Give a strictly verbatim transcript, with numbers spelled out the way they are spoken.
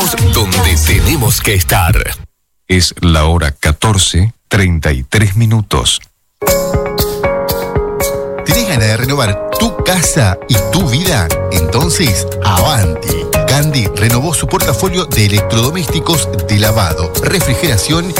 Estamos donde tenemos que estar. Es la hora catorce, treinta y tres minutos. ¿Tenés ganas de renovar tu casa y tu vida? Entonces, Avanti. Candy renovó su portafolio de electrodomésticos de lavado, refrigeración